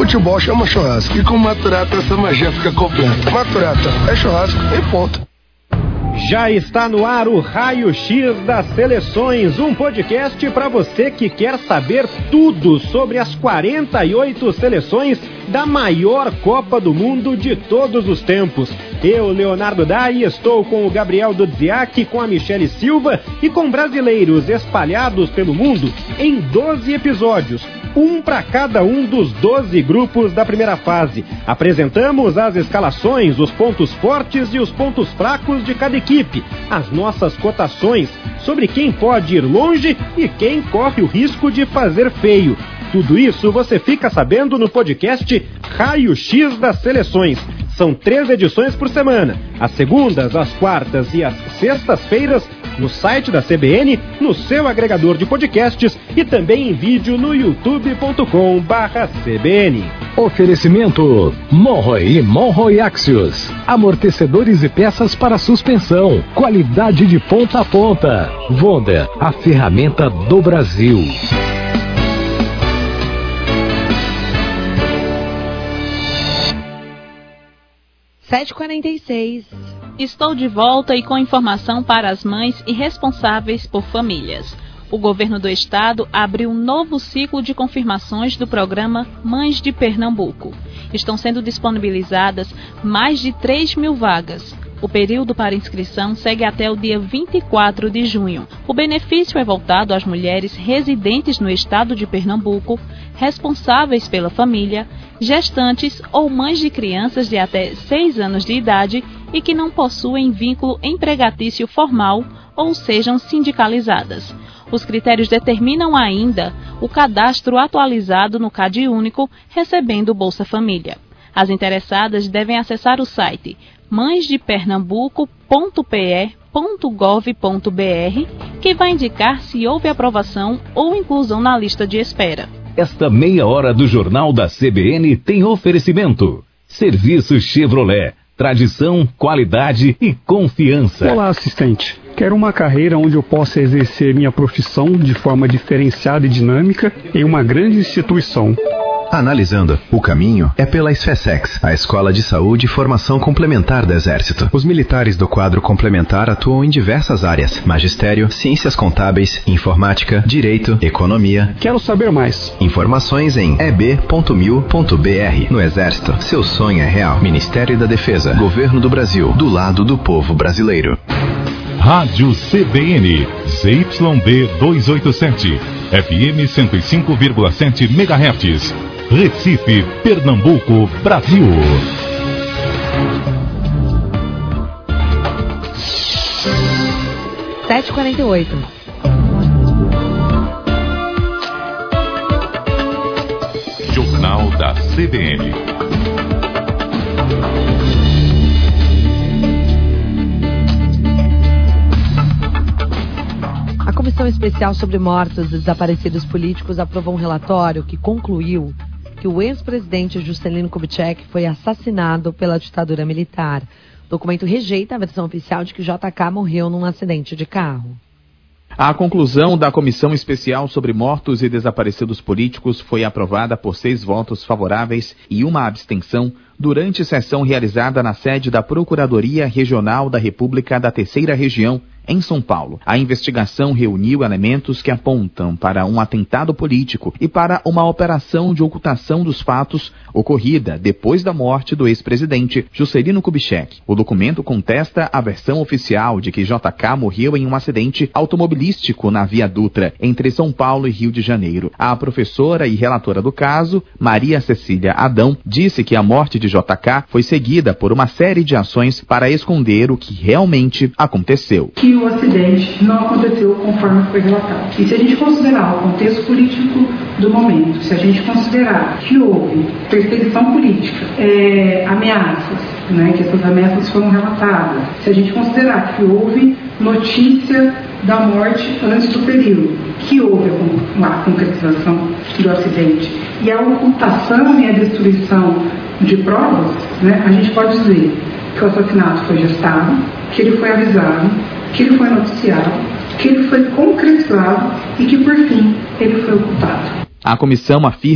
Futebol chama churrasco. E com Maturata essa magia fica completa. Maturata é churrasco e ponto. Já está no ar o Raio-X das Seleções, um podcast para você que quer saber tudo sobre as 48 seleções da maior Copa do Mundo de todos os tempos. Eu, Leonardo Dai, estou com o Gabriel Dudziak, com a Michele Silva e com brasileiros espalhados pelo mundo em 12 episódios. Um para cada um dos 12 grupos da primeira fase. Apresentamos as escalações, os pontos fortes e os pontos fracos de cada equipe, as nossas cotações sobre quem pode ir longe e quem corre o risco de fazer feio. Tudo isso você fica sabendo no podcast Raio-X das Seleções. São 3 edições por semana, às segundas, às quartas e às sextas-feiras, no site da CBN, no seu agregador de podcasts e também em vídeo no youtube.com/CBN. Oferecimento Monroe e Monroe Axios. Amortecedores e peças para suspensão. Qualidade de ponta a ponta. Wonder, a ferramenta do Brasil. (7h46). Estou de volta e com informação para as mães e responsáveis por famílias. O governo do estado abriu um novo ciclo de confirmações do programa Mães de Pernambuco. Estão sendo disponibilizadas mais de 3.000 vagas. O período para inscrição segue até o dia 24 de junho. O benefício é voltado às mulheres residentes no estado de Pernambuco, responsáveis pela família, gestantes ou mães de crianças de até 6 anos de idade e que não possuem vínculo empregatício formal ou sejam sindicalizadas. Os critérios determinam ainda o cadastro atualizado no CadÚnico, recebendo Bolsa Família. As interessadas devem acessar o site mãesdepernambuco.pe.gov.br, que vai indicar se houve aprovação ou inclusão na lista de espera. Esta meia hora do Jornal da CBN tem oferecimento. Serviço Chevrolet. Tradição, qualidade e confiança. Olá, assistente. Quero uma carreira onde eu possa exercer minha profissão de forma diferenciada e dinâmica em uma grande instituição. Analisando, o caminho é pela SFSEX, a Escola de Saúde e Formação Complementar do Exército. Os militares do quadro complementar atuam em diversas áreas: magistério, ciências contábeis, informática, direito, economia. Quero saber mais. Informações em eb.mil.br. No Exército, seu sonho é real. Ministério da Defesa, Governo do Brasil, do lado do povo brasileiro. Rádio CBN, ZYB 287, FM 105,7 MHz. Recife, Pernambuco, Brasil. (7h48). Jornal da CBN. A Comissão Especial sobre Mortos e Desaparecidos Políticos aprovou um relatório que concluiu que o ex-presidente Juscelino Kubitschek foi assassinado pela ditadura militar. O documento rejeita a versão oficial de que JK morreu num acidente de carro. A conclusão da Comissão Especial sobre Mortos e Desaparecidos Políticos foi aprovada por 6 votos favoráveis e 1 abstenção durante sessão realizada na sede da Procuradoria Regional da República da Terceira Região, em São Paulo. A investigação reuniu elementos que apontam para um atentado político e para uma operação de ocultação dos fatos ocorrida depois da morte do ex-presidente Juscelino Kubitschek. O documento contesta a versão oficial de que JK morreu em um acidente automobilístico na Via Dutra, entre São Paulo e Rio de Janeiro. A professora e relatora do caso, Maria Cecília Adão, disse que a morte de JK foi seguida por uma série de ações para esconder o que realmente aconteceu. Que o acidente não aconteceu conforme foi relatado. E se a gente considerar o contexto político do momento, se a gente considerar que houve perseguição política, ameaças, que essas ameaças foram relatadas, se a gente considerar que houve notícia da morte antes do período, que houve a concretização do acidente e a ocultação e a destruição de provas, a gente pode dizer que o assassinato foi gestado, que ele foi avisado, que ele foi noticiado, que ele foi concretizado e que, por fim, ele foi ocultado. A comissão afirma